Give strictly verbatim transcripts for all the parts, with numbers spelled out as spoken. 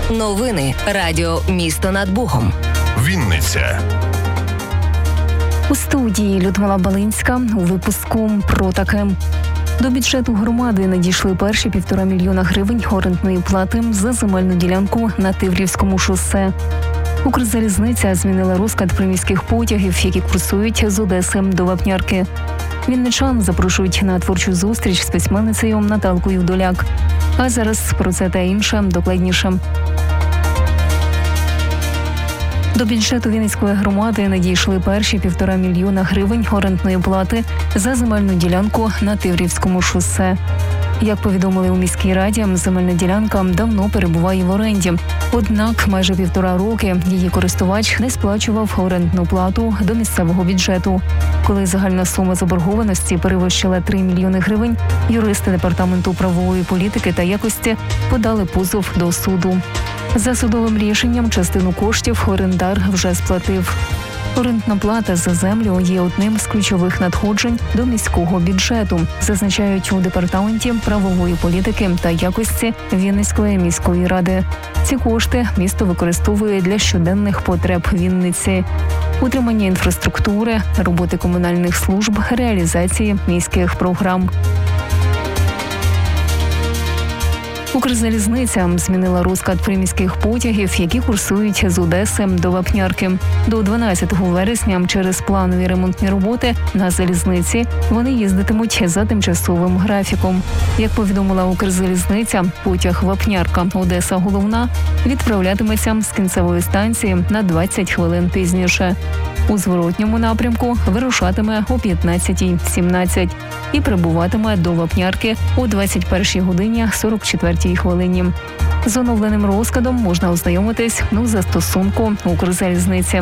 Новини Радіо «Місто над Богом». Вінниця. У студії Людмила Балинська у випуску про таке. До бюджету громади надійшли перші півтора мільйона гривень орендної плати за земельну ділянку на Тиврівському шосе. Укрзалізниця змінила розклад приміських потягів, які курсують з Одеси до Вапнярки. Вінничан запрошують на творчу зустріч з письменницею Наталкою Доляк. А зараз про це та інше докладніше. До бюджету Вінницької громади надійшли перші півтора мільйона гривень орендної плати за земельну ділянку на Тиврівському шосе. Як повідомили у міській раді, земельна ділянка давно перебуває в оренді. Однак майже півтора роки її користувач не сплачував орендну плату до місцевого бюджету. Коли загальна сума заборгованості перевищила три мільйони гривень, юристи Департаменту правової політики та якості подали позов до суду. За судовим рішенням частину коштів орендар вже сплатив. Орендна плата за землю є одним з ключових надходжень до міського бюджету, зазначають у Департаменті правової політики та якості Вінницької міської ради. Ці кошти місто використовує для щоденних потреб Вінниці: утримання інфраструктури, роботи комунальних служб, реалізації міських програм. Укрзалізниця змінила розклад приміських потягів, які курсують з Одеси до Вапнярки. До дванадцятого вересня через планові ремонтні роботи на залізниці вони їздитимуть за тимчасовим графіком. Як повідомила Укрзалізниця, потяг Вапнярка-Одеса-Головна відправлятиметься з кінцевої станції на двадцять хвилин пізніше. У зворотньому напрямку вирушатиме о п'ятнадцята сімнадцять і прибуватиме до Вапнярки о двадцять перша годині сорок четвертій хвилині. З оновленим розкладом можна ознайомитись у застосунку Укрзалізниці.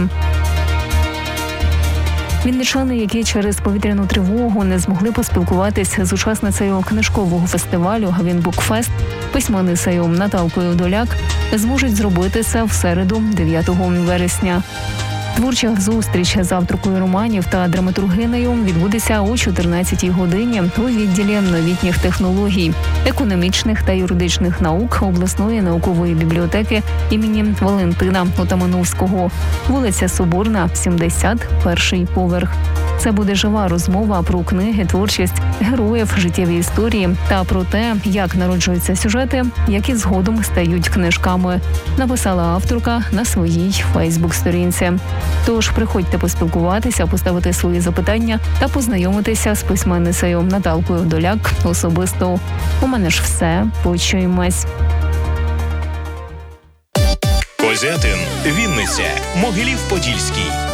Вінничани, які через повітряну тривогу не змогли поспілкуватися з учасницею книжкового фестивалю «Гавінбукфест» письменницею Наталкою Доляк, зможуть зробити це в середу, дев'ятого вересня. Творча зустріч з авторкою романів та драматургинею відбудеться о чотирнадцятій годині у відділі новітніх технологій, економічних та юридичних наук обласної наукової бібліотеки імені Валентина Отамановського, вулиця Соборна, сімдесят, перший поверх. Це буде жива розмова про книги, творчість героїв, життєві історії та про те, як народжуються сюжети, які згодом стають книжками, написала авторка на своїй фейсбук-сторінці. Тож приходьте поспілкуватися, поставити свої запитання та познайомитися з письменницею Наталкою Доляк особисто. У мене ж все. Почуємось. Козятин, Вінниця, Могилів-Подільський.